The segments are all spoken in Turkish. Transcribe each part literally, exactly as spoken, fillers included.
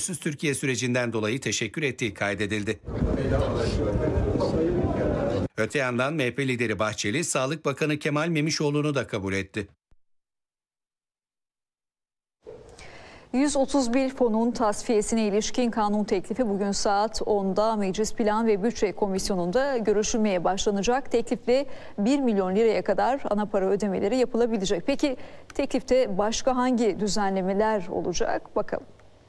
Pürüzsüz Türkiye sürecinden dolayı teşekkür ettiği kaydedildi. Öte yandan M H P lideri Bahçeli, Sağlık Bakanı Kemal Memişoğlu'nu da kabul etti. yüz otuz bir fonun tasfiyesine ilişkin kanun teklifi bugün saat onda Meclis Plan ve Bütçe Komisyonu'nda görüşülmeye başlanacak. Teklifle bir milyon liraya kadar ana para ödemeleri yapılabilecek. Peki teklifte başka hangi düzenlemeler olacak? Bakalım.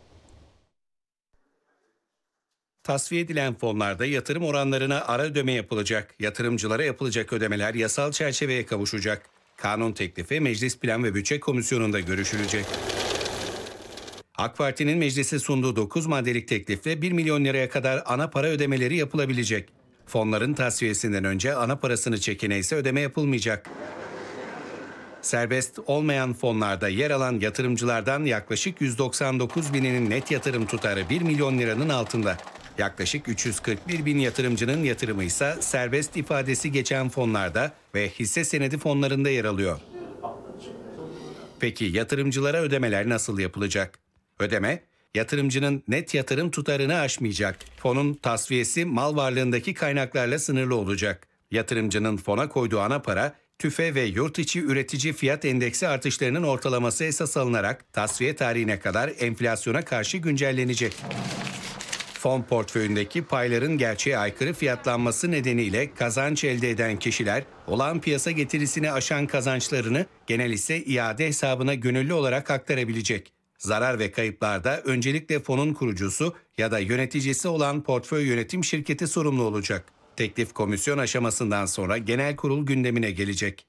Tasfiye edilen fonlarda yatırım oranlarına ara ödeme yapılacak. Yatırımcılara yapılacak ödemeler yasal çerçeveye kavuşacak. Kanun teklifi Meclis Plan ve Bütçe Komisyonu'nda görüşülecek. AK Parti'nin meclise sunduğu dokuz maddelik teklifle bir milyon liraya kadar ana para ödemeleri yapılabilecek. Fonların tasfiyesinden önce ana parasını çekene ise ödeme yapılmayacak. Serbest olmayan fonlarda yer alan yatırımcılardan yaklaşık yüz doksan dokuz bininin net yatırım tutarı bir milyon liranın altında. Yaklaşık üç yüz kırk bir bin yatırımcının yatırımı ise serbest ifadesi geçen fonlarda ve hisse senedi fonlarında yer alıyor. Peki yatırımcılara ödemeler nasıl yapılacak? Ödeme, yatırımcının net yatırım tutarını aşmayacak. Fonun tasfiyesi mal varlığındaki kaynaklarla sınırlı olacak. Yatırımcının fona koyduğu ana para, tüfe ve yurt içi üretici fiyat endeksi artışlarının ortalaması esas alınarak tasfiye tarihine kadar enflasyona karşı güncellenecek. Fon portföyündeki payların gerçeğe aykırı fiyatlanması nedeniyle kazanç elde eden kişiler, olağan piyasa getirisini aşan kazançlarını genel ise iade hesabına gönüllü olarak aktarabilecek. Zarar ve kayıplarda öncelikle fonun kurucusu ya da yöneticisi olan portföy yönetim şirketi sorumlu olacak. Teklif komisyon aşamasından sonra genel kurul gündemine gelecek.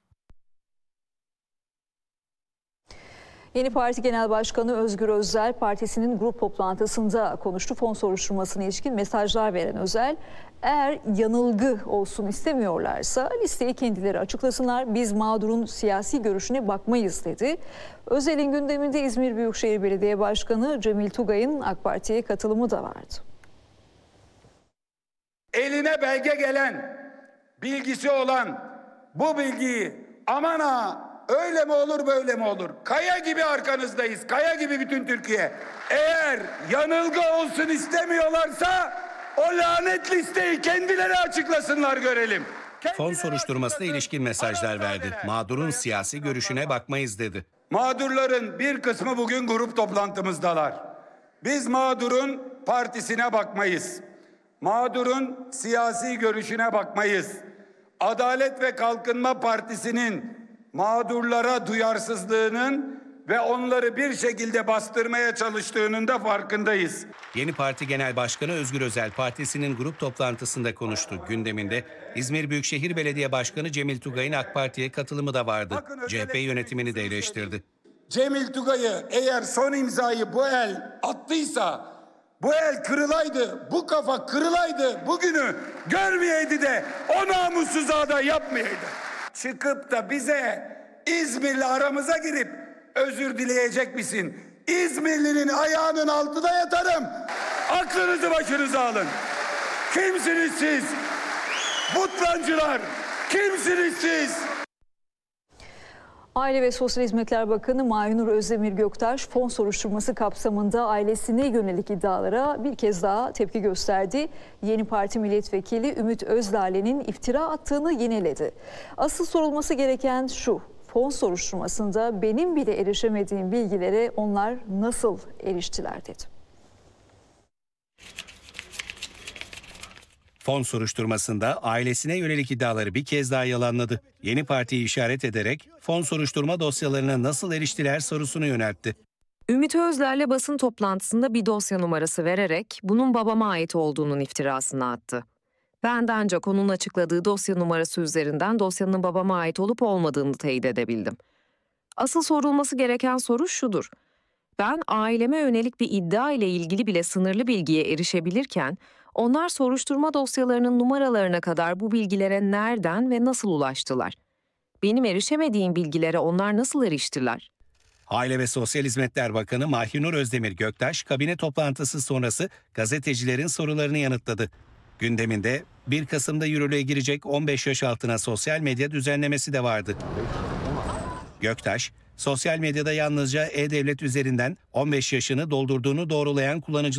Yeni Parti Genel Başkanı Özgür Özel partisinin grup toplantısında konuştu. Fon soruşturmasına ilişkin mesajlar veren Özel, eğer yanılgı olsun istemiyorlarsa listeyi kendileri açıklasınlar, biz mağdurun siyasi görüşüne bakmayız dedi. Özel'in gündeminde İzmir Büyükşehir Belediye Başkanı Cemil Tugay'ın AK Parti'ye katılımı da vardı. Eline belge gelen, bilgisi olan bu bilgiyi aman ha öyle mi olur böyle mi olur? Kaya gibi arkanızdayız. Kaya gibi bütün Türkiye. Eğer yanılgı olsun istemiyorlarsa o lanet listeyi kendileri açıklasınlar görelim. Kendileri Fon soruşturmasına ilişkin mesajlar verdi. Mağdurun siyasi görüşüne bakmayız dedi. Mağdurların bir kısmı bugün grup toplantımızdalar. Biz mağdurun partisine bakmayız. Mağdurun siyasi görüşüne bakmayız. Adalet ve Kalkınma Partisi'nin mağdurlara duyarsızlığının ve onları bir şekilde bastırmaya çalıştığının da farkındayız. Yeni Parti Genel Başkanı Özgür Özel partisinin grup toplantısında konuştu. Gündeminde İzmir Büyükşehir Belediye Başkanı Cemil Tugay'ın AK Parti'ye katılımı da vardı. Bakın, C H P yönetimini de eleştirdi. Cemil Tugay'ı eğer son imzayı bu el attıysa, bu el kırılaydı, bu kafa kırılaydı, bugünü görmeyeydi de o namussuza da yapmayaydı. Çıkıp da bize İzmirli aramıza girip özür dileyecek misin? İzmirlinin ayağının altına yatarım. Aklınızı başınıza alın. Kimsiniz siz? Butlancılar. Kimsiniz siz? Aile ve Sosyal Hizmetler Bakanı Mahinur Özdemir Göktaş fon soruşturması kapsamında ailesine yönelik iddialara bir kez daha tepki gösterdi. Yeni Parti Milletvekili Ümit Özdağ'ın iftira attığını yineledi. Asıl sorulması gereken şu: fon soruşturmasında benim bile erişemediğim bilgilere onlar nasıl eriştiler dedi. Fon soruşturmasında ailesine yönelik iddiaları bir kez daha yalanladı. Yeni Parti'yi işaret ederek fon soruşturma dosyalarına nasıl eriştiler sorusunu yöneltti. Ümit Özdağ'le basın toplantısında bir dosya numarası vererek bunun babama ait olduğunun iftirasını attı. Ben de ancak onun açıkladığı dosya numarası üzerinden dosyanın babama ait olup olmadığını teyit edebildim. Asıl sorulması gereken soru şudur: ben aileme yönelik bir iddia ile ilgili bile sınırlı bilgiye erişebilirken, onlar soruşturma dosyalarının numaralarına kadar bu bilgilere nereden ve nasıl ulaştılar? Benim erişemediğim bilgilere onlar nasıl eriştiler? Aile ve Sosyal Hizmetler Bakanı Mahinur Özdemir Göktaş, kabine toplantısı sonrası gazetecilerin sorularını yanıtladı. Gündeminde bir Kasım'da yürürlüğe girecek on beş yaş altına sosyal medya düzenlemesi de vardı. Göktaş, sosyal medyada yalnızca e-devlet üzerinden on beş yaşını doldurduğunu doğrulayan kullanıcı